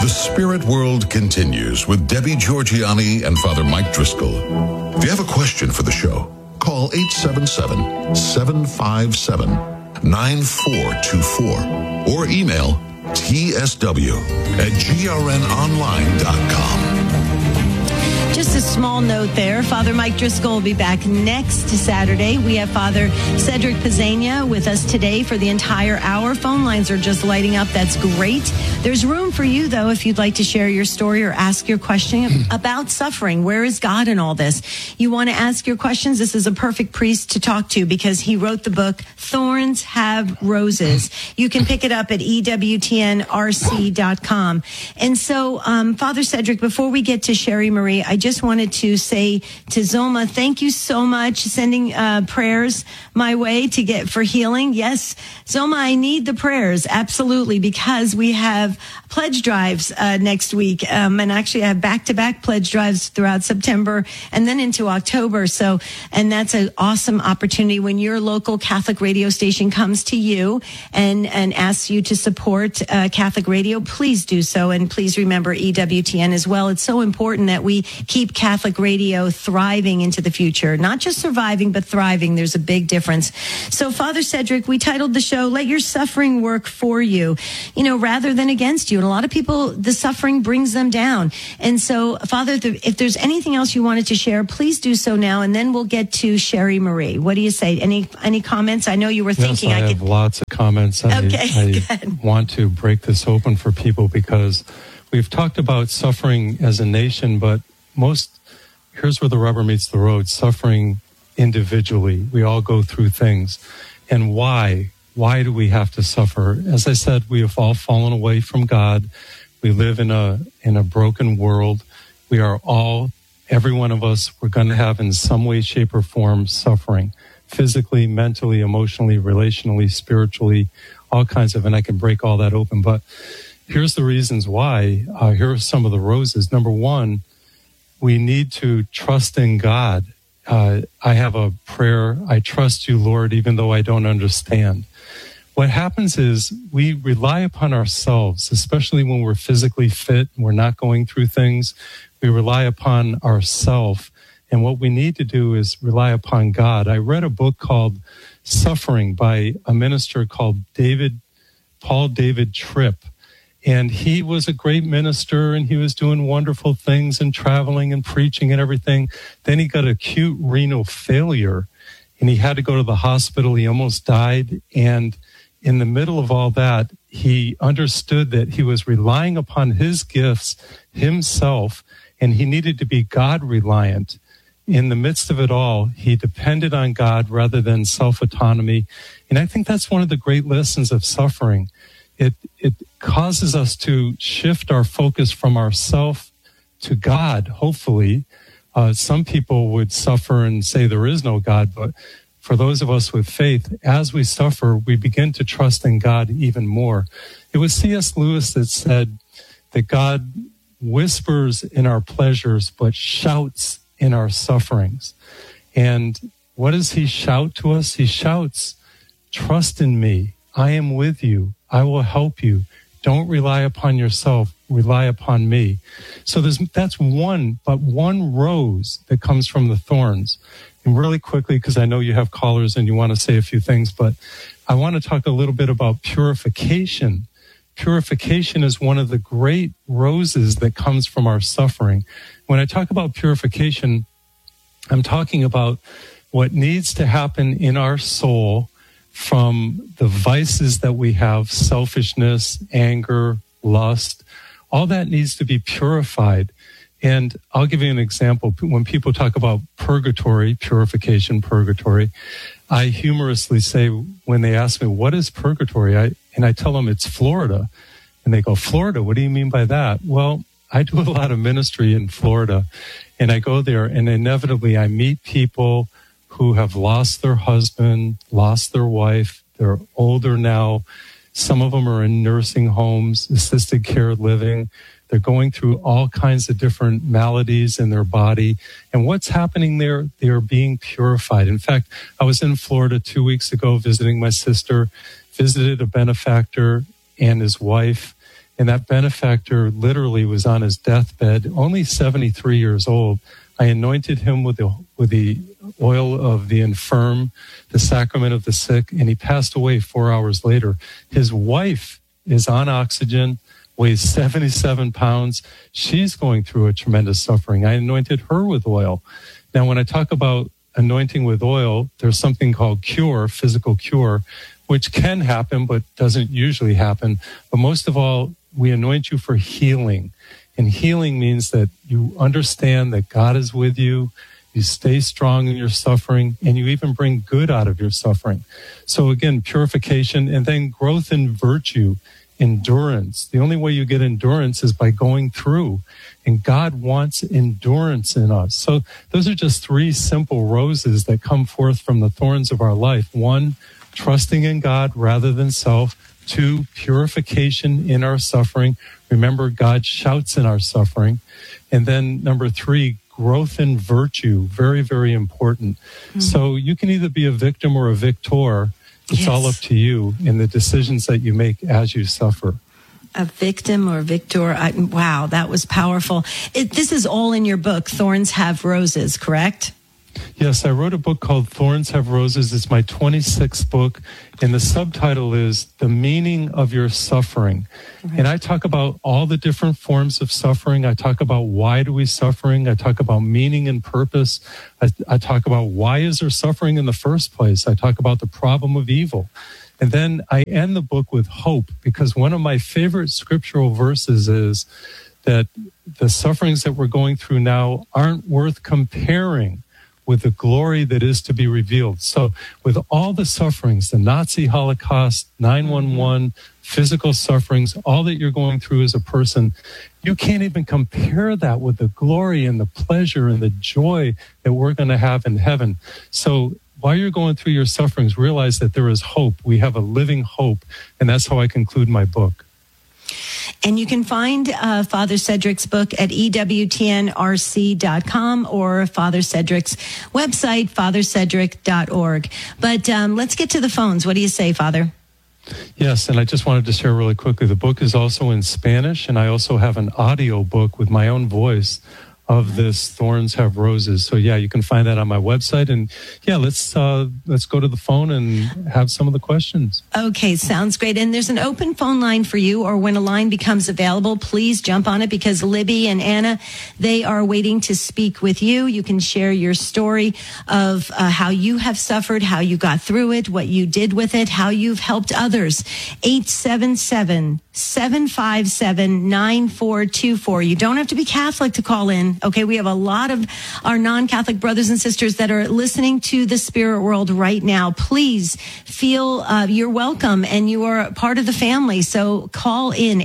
The Spirit World continues with Debbie Georgianni and Father Mike Driscoll. If you have a question for the show, call 877-757-9424 or email tsw@grnonline.com. Just a small note there. Father Mike Driscoll will be back next Saturday. We have Father Cedric Pizzania with us today for the entire hour. Phone lines are just lighting up. That's great. There's room for you, though, if you'd like to share your story or ask your question about suffering. Where is God in all this? You want to ask your questions? This is a perfect priest to talk to because he wrote the book, Thorns Have Roses. You can pick it up at EWTNRC.com. And so, Father Cedric, before we get to Sherry Marie, I just wanted to say to Zoma, thank you so much, sending prayers my way to get for healing. Yes, Zoma, I need the prayers, absolutely, because we have pledge drives next week, and actually I have back-to-back pledge drives throughout September and then into October. So, and that's an awesome opportunity when your local Catholic radio station comes to you and asks you to support Catholic radio. Please do so, and please remember EWTN as well. It's so important that we keep Catholic radio thriving into the future, not just surviving, but thriving. There's a big difference. So, Father Cedric, we titled the show, Let Your Suffering Work For You, rather than against you. And a lot of people, the suffering brings them down. And so, Father, if there's anything else you wanted to share, please do so now, and then we'll get to Sherry Marie. What do you say? Any comments? I know you were thinking. Yes, I have lots of comments. Okay, I want to break this open for people because we've talked about suffering as a nation, but here's where the rubber meets the road, suffering individually. We all go through things. And why? Why do we have to suffer? As I said, we have all fallen away from God. We live in a broken world. We are all, every one of us, we're going to have in some way, shape, or form suffering. Physically, mentally, emotionally, relationally, spiritually, all kinds of, and I can break all that open. But here's the reasons why. Here are some of the roses. Number one, we need to trust in God. I have a prayer, I trust you, Lord, even though I don't understand. What happens is we rely upon ourselves, especially when we're physically fit, we're not going through things. We rely upon ourselves. And what we need to do is rely upon God. I read a book called Suffering by a minister called Paul David Tripp. And he was a great minister, and he was doing wonderful things and traveling and preaching and everything. Then he got acute renal failure, and he had to go to the hospital. He almost died. And in the middle of all that, he understood that he was relying upon his gifts himself, and he needed to be God-reliant. In the midst of it all, he depended on God rather than self-autonomy. And I think that's one of the great lessons of suffering. It causes us to shift our focus from ourself to God, hopefully. Some people would suffer and say there is no God, but for those of us with faith, as we suffer, we begin to trust in God even more. It was C.S. Lewis that said that God whispers in our pleasures, but shouts in our sufferings. And what does he shout to us? He shouts, trust in me. I am with you. I will help you. Don't rely upon yourself. Rely upon me. So that's one rose that comes from the thorns. And really quickly, because I know you have callers and you want to say a few things, but I want to talk a little bit about purification. Purification is one of the great roses that comes from our suffering. When I talk about purification, I'm talking about what needs to happen in our soul from the vices that we have, selfishness, anger, lust, all that needs to be purified. And I'll give you an example. When people talk about purgatory, purification, purgatory, I humorously say, when they ask me, what is purgatory? I tell them it's Florida. And they go, Florida, what do you mean by that? Well, I do a lot of ministry in Florida, and I go there, and inevitably I meet people who have lost their husband, lost their wife. They're older now. Some of them are in nursing homes, assisted care living. They're going through all kinds of different maladies in their body. And what's happening there? They are being purified. In fact, I was in Florida 2 weeks ago visiting my sister, visited a benefactor and his wife, And that benefactor literally was on his deathbed, only 73 years old. I anointed him with the oil of the infirm, the sacrament of the sick, and he passed away 4 hours later. His wife is on oxygen, weighs 77 pounds. She's going through a tremendous suffering. I anointed her with oil. Now, when I talk about anointing with oil, there's something called cure, physical cure, which can happen but doesn't usually happen. But most of all, we anoint you for healing. And healing means that you understand that God is with you, you stay strong in your suffering, and you even bring good out of your suffering. So again, purification, and then growth in virtue, endurance. The only way you get endurance is by going through. And God wants endurance in us. So those are just three simple roses that come forth from the thorns of our life. One, trusting in God rather than self. Two, purification in our suffering. Remember, God shouts in our suffering. And then number three, growth in virtue. Very, very important. So you can either be a victim or a victor. It's all up to you in the decisions that you make as you suffer. A victim or victor. Wow, that was powerful. This is all in your book, Thorns Have Roses, correct? Yes, I wrote a book called Thorns Have Roses. It's my 26th book, and the subtitle is The Meaning of Your Suffering. Right. And I talk about all the different forms of suffering. I talk about why do we suffering. I talk about meaning and purpose. I talk about why is there suffering in the first place. I talk about the problem of evil. And then I end the book with hope, because one of my favorite scriptural verses is that the sufferings that we're going through now aren't worth comparing with the glory that is to be revealed. So with all the sufferings, the Nazi Holocaust, 9/11, physical sufferings, all that you're going through as a person, you can't even compare that with the glory and the pleasure and the joy that we're going to have in heaven. So while you're going through your sufferings, realize that there is hope. We have a living hope, and that's how I conclude my book. And you can find Father Cedric's book at EWTNRC.com or Father Cedric's website, fathercedric.org. But let's get to the phones. What do you say, Father? Yes, and I just wanted to share really quickly, the book is also in Spanish, and I also have an audio book with my own voice of this Thorns Have Roses. So yeah, you can find that on my website. And yeah, let's go to the phone and have some of the questions. Okay, sounds great. And there's an open phone line for you, or when a line becomes available, please jump on it, because Libby and Anna, they are waiting to speak with you. You can share your story of how you have suffered, how you got through it, what you did with it, how you've helped others. 877-757-9424. You don't have to be Catholic to call in. Okay, we have a lot of our non-Catholic brothers and sisters that are listening to the Spirit World right now. Please feel you're welcome and you are part of the family. So call in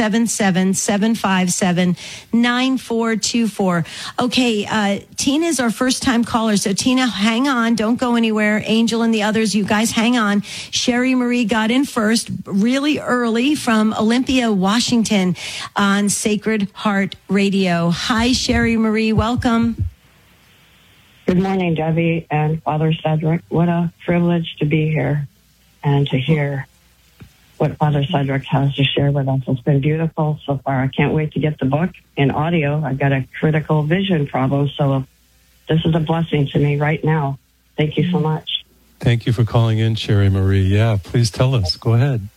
877-757-9424. Okay, Tina is our first time caller. So Tina, hang on. Don't go anywhere. Angel and the others, you guys hang on. Sherry Marie got in first really early from Olympia, Washington on Sacred Heart Radio. Hi, Sherry Marie, welcome. Good morning, Debbie and Father Cedric. What a privilege to be here and to hear what Father Cedric has to share with us. It's been beautiful so far. I can't wait to get the book in audio. I've got a critical vision problem, so this is a blessing to me right now. Thank you so much. Thank you for calling in, Sherry Marie. Yeah, please tell us. Go ahead.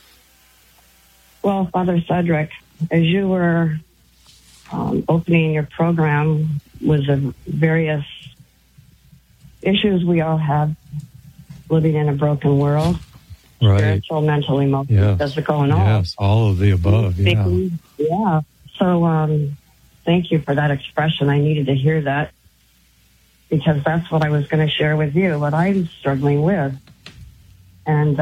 Well, Father Cedric, as you were opening your program with the various issues we all have living in a broken world, right? Spiritual, mental, emotional, physical, and all. Yes, all of the above. Yeah. So thank you for that expression. I needed to hear that, because that's what I was going to share with you, what I'm struggling with. And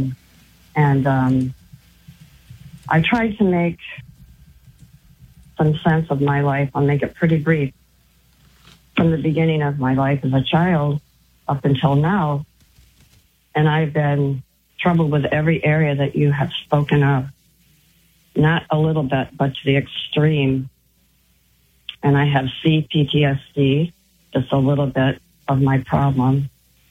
I tried to make some sense of my life. I'll make it pretty brief. From the beginning of my life as a child up until now, and I've been troubled with every area that you have spoken of. Not a little bit, but to the extreme. And I have CPTSD, just a little bit of my problem.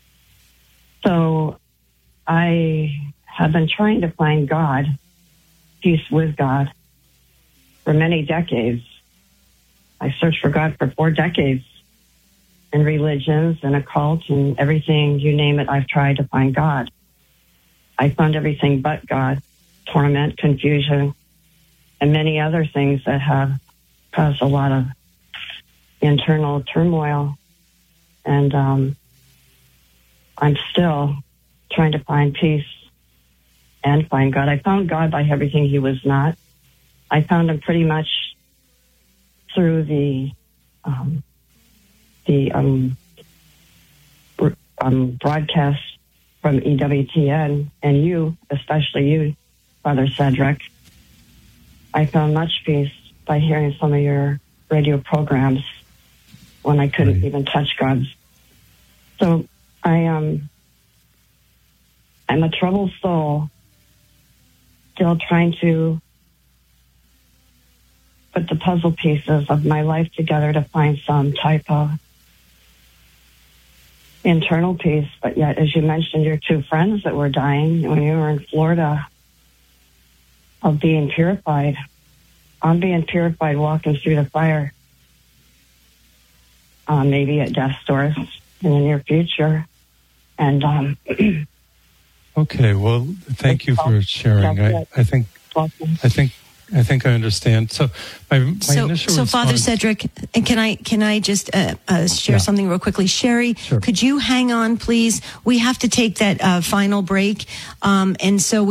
So I have been trying to find God peace with God for many decades. I searched for God for 4 decades in religions and occults and everything, you name it, I've tried to find God. I found everything but God, torment, confusion, and many other things that have caused a lot of internal turmoil. And I'm still trying to find peace and find God. I found God by everything he was not. I found him pretty much through the broadcast from EWTN, and you, especially you, Father Cedric. I found much peace by hearing some of your radio programs when I couldn't even touch God. So I'm a troubled soul, still trying to put the puzzle pieces of my life together to find some type of internal peace. But yet, as you mentioned, your 2 friends that were dying when you were in Florida, of being purified. I'm being purified walking through the fire, maybe at death's doors in the near future. And okay, well, thank you for sharing. I think I understand. So my initial response... So Father Cedric, and can I just share something real quickly? Sherry, sure. Could you hang on, please? We have to take that final break, and so